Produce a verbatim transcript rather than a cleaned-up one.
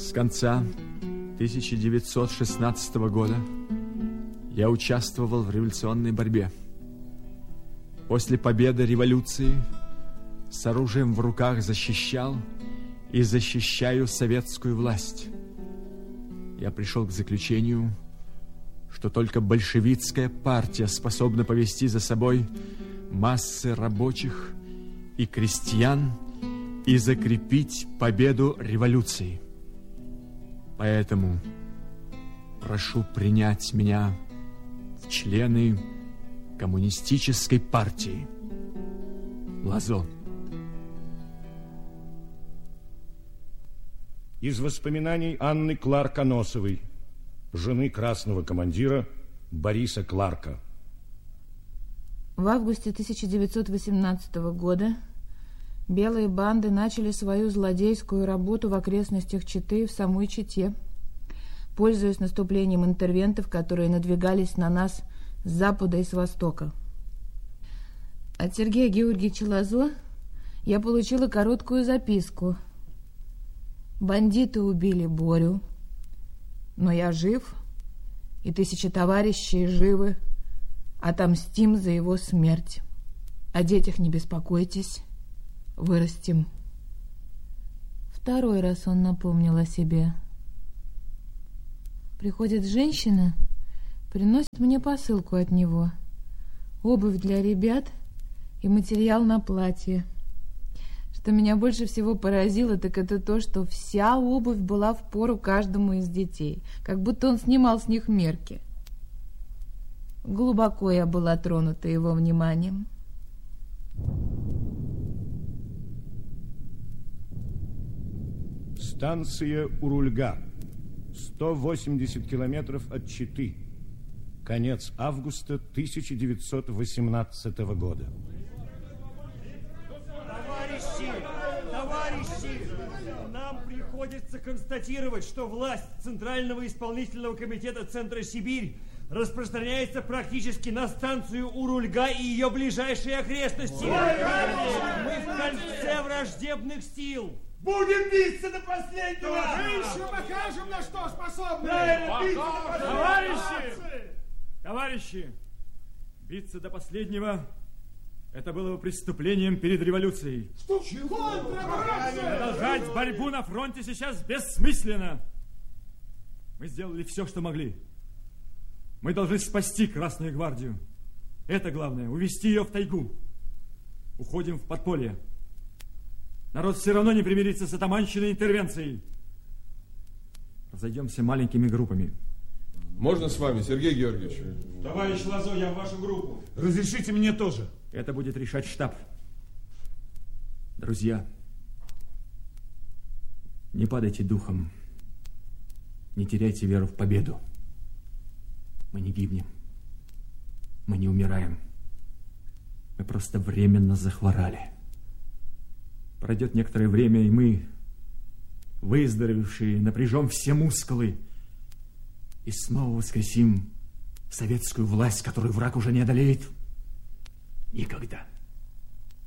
С конца тысяча девятьсот шестнадцатого года я участвовал в революционной борьбе. После победы революции с оружием в руках защищал и защищаю советскую власть. Я пришел к заключению, что только большевистская партия способна повести за собой массы рабочих и крестьян и закрепить победу революции. Поэтому прошу принять меня в члены коммунистической партии. Лазо. Из воспоминаний Анны Кларк-Аносовой, жены красного командира Бориса Кларка. В августе тысяча девятьсот восемнадцатого года белые банды начали свою злодейскую работу в окрестностях Читы и в самой Чите, пользуясь наступлением интервентов, которые надвигались на нас с запада и с востока. От Сергея Георгиевича Лазо я получила короткую записку. Бандиты убили Борю, но я жив, и тысячи товарищей живы. Отомстим за его смерть. О детях не беспокойтесь, вырастим. Второй раз он напомнил о себе. Приходит женщина, приносит мне посылку от него. Обувь для ребят и материал на платье. Что меня больше всего поразило, так это то, что вся обувь была впору каждому из детей, как будто он снимал с них мерки. Глубоко я была тронута его вниманием. Станция Урульга, сто восемьдесят километров от Читы. Конец августа тысяча девятьсот восемнадцатого года. Товарищи, товарищи, нам приходится констатировать, что власть Центрального исполнительного комитета Центра Сибирь распространяется практически на станцию Урульга и ее ближайшие окрестности. Мы в кольце враждебных сил. Будем биться до последнего! Мы еще покажем, на что способны! Товарищи! Товарищи! Биться до последнего — это было бы преступлением перед революцией. Что? Чего? Продолжать борьбу на фронте сейчас бессмысленно. Мы сделали все, что могли. Мы должны спасти Красную гвардию. Это главное, увести ее в тайгу. Уходим в подполье. Народ все равно не примирится с атаманщиной интервенцией. Разойдемся маленькими группами. Можно с вами, Сергей Георгиевич? Товарищ Лазо, я в вашу группу. Разрешите мне тоже. Это будет решать штаб. Друзья, не падайте духом. Не теряйте веру в победу. Мы не гибнем. Мы не умираем. Мы просто временно захворали. Пройдет некоторое время, и мы, выздоровевшие, напряжем все мускулы и снова воскресим советскую власть, которую враг уже не одолеет никогда.